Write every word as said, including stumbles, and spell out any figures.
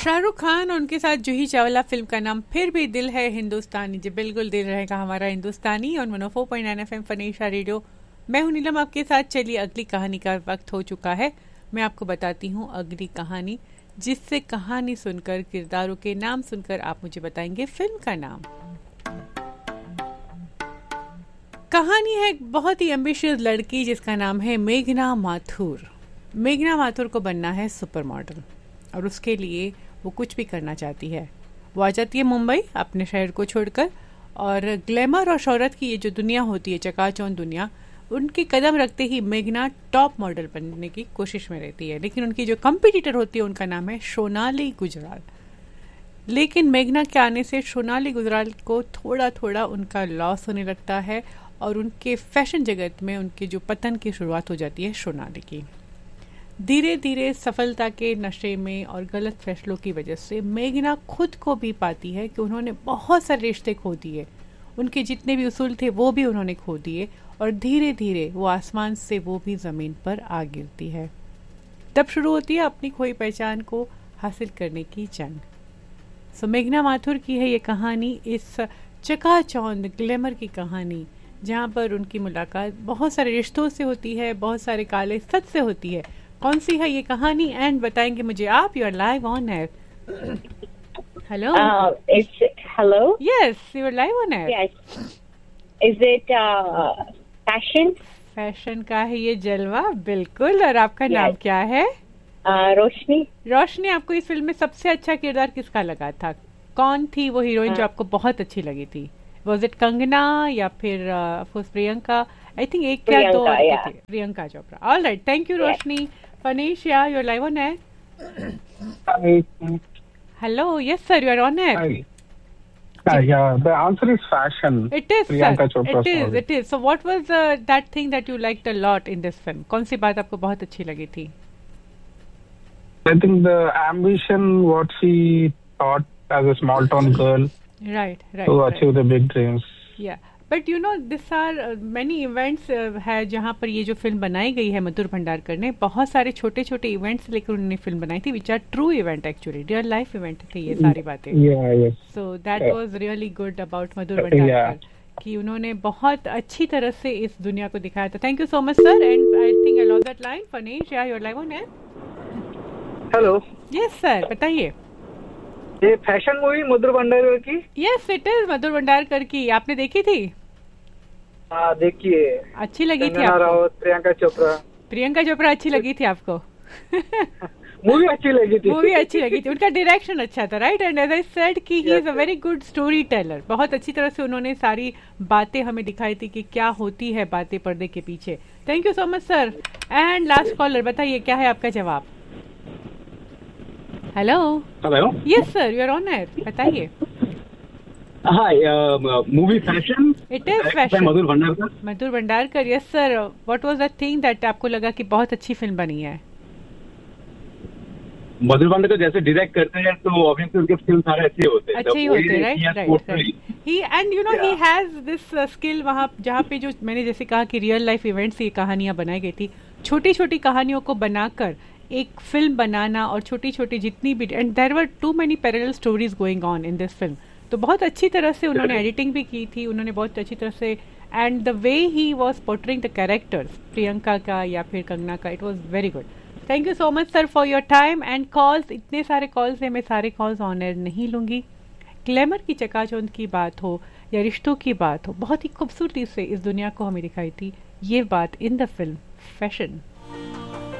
शाहरुख खान और उनके साथ जूही चावला, फिल्म का नाम फिर भी दिल है हिंदुस्तानी। जी बिल्कुल, दिल रहेगा हमारा हिंदुस्तानी। और one O four point nine F M फनेशा radio, मैं हूं नीलम आपके साथ। चलिए, अगली कहानी का वक्त हो चुका है। मैं आपको बताती हूँ अगली कहानी, जिससे कहानी सुनकर, किरदारों के नाम सुनकर आप मुझे बताएंगे फिल्म का नाम। कहानी है एक बहुत ही एम्बिशियस लड़की जिसका नाम है मेघना माथुर। मेघना माथुर को बनना है सुपर मॉडल और उसके लिए वो कुछ भी करना चाहती है। वो आ जाती है मुंबई अपने शहर को छोड़कर, और ग्लैमर और शोहरत की ये जो दुनिया होती है, चकाचौंध दुनिया, उनके कदम रखते ही मेघना टॉप मॉडल बनने की कोशिश में रहती है। लेकिन उनकी जो कंपटीटर होती है उनका नाम है सोनाली गुजराल। लेकिन मेघना के आने से सोनाली गुजराल को थोड़ा थोड़ा उनका लॉस होने लगता है और उनके फैशन जगत में उनके जो पतन की शुरुआत हो जाती है सोनाली की। धीरे धीरे सफलता के नशे में और गलत फैसलों की वजह से मेघना खुद को भी पाती है कि उन्होंने बहुत सारे रिश्ते खो दिए, उनके जितने भी उसूल थे वो भी उन्होंने खो दिए, और धीरे धीरे वो आसमान से वो भी ज़मीन पर आ गिरती है। तब शुरू होती है अपनी खोई पहचान को हासिल करने की जंग। सो मेघना माथुर की है ये कहानी, इस चकाचौंध ग्लैमर की कहानी, जहाँ पर उनकी मुलाकात बहुत सारे रिश्तों से होती है, बहुत सारे काले सच से होती है। कौन सी है ये कहानी एंड बताएंगे मुझे आप। You are live on air. Hello, hello, yes, you are live on air. Yes, is it fashion? Fashion का है ये जलवा, बिल्कुल। और आपका yes. नाम क्या है? uh, रोशनी। रोशनी, आपको इस फिल्म में सबसे अच्छा किरदार किसका लगा था? कौन थी वो हीरोइन uh, जो आपको बहुत अच्छी लगी थी? वॉज इट कंगना या फिर uh, प्रियंका? आई थिंक एक क्या दो yeah. थे, Priyanka Chopra. All right, thank you Roshni. Fanish, yeah, you're live on air. Hello, yes sir, you are on air. Hi. Yeah, yeah, the answer is fashion. It is, Priyanka sir. Chopra It is, story. it is. So what was uh, that thing that you liked a lot in this film? कौन सी बात आपको बहुत अच्छी लगी थी? I think the ambition what she thought as a small town girl Right, right. to right. achieve the big dreams. Yeah. But you know this are many events है जहाँ पर ये जो फिल्म बनाई गई है मधुर भंडारकर ने, बहुत सारे छोटे छोटे इवेंट्स लेकर उन्होंने फिल्म बनाई थी, which are true event, actually real life event थे ये सारी बातें। So that was really good about मधुर भंडारकर कि उन्होंने बहुत अच्छी तरह से इस दुनिया को दिखाया था। Thank you so much sir. And I think I lost that line. Phanish, या you are live on air. Hello, yes sir, बताइए। ये फैशन मूवी मधुर भंडारकर की? यस, इट इज मधुर भंडारकर की। आपने देखी थी? हाँ, देखिए। अच्छी लगी थी आपको? रावत, प्रियंका चोपड़ा। प्रियंका चोपड़ा अच्छी लगी थी आपको? मूवी अच्छी लगी थी। मूवी अच्छी लगी थी, उनका डायरेक्शन अच्छा था, right? And as I said कि he is a very good story teller. बहुत अच्छी तरह से उन्होंने सारी बातें हमें दिखाई थी कि क्या होती है बातें पर्दे के पीछे। Thank you so much sir. And last caller, बताइए क्या है आपका जवाब? Hello. Hello, yes sir, you are on air, बताइए। हाय, movie fashion. It is fashion, Madhur Bhandarkar. Madhur Bhandarkar, yes sir. What was that thing that आपको लगा कि बहुत अच्छी फिल्म बनी है? मधुर भंडारकर जैसे डायरेक्ट करते हैं तो ऑब्वियसली उनके फिल्म सारे अच्छे होते हैं। अच्छे ही होते हैं, right right right. He and you know he has this skill, वहाँ जहाँ पे जो मैंने जैसे कहा कि रियल लाइफ इवेंट्स ये कहानियां बनाई गई थी, छोटी छोटी कहानियों को बनाकर एक फिल्म बनाना, और छोटी छोटी जितनी भी, and there were to many parallel stories going on in this film. तो बहुत अच्छी तरह से उन्होंने एडिटिंग भी की थी, उन्होंने बहुत अच्छी तरह से, and the way he was portraying the characters, Priyanka का या फिर कंगना का, it was very good. Thank you so much sir for your time and calls. इतने सारे कॉल्स हैं, मैं सारे कॉल्स ऑन एयर नहीं लूँगी। ग्लैमर की चकाचौंध की बात हो या रिश्तों की बात हो, बहुत ही खूबसूरती से इस दुनिया को हमें दिखाई थी ये बात इन द फिल्म फैशन।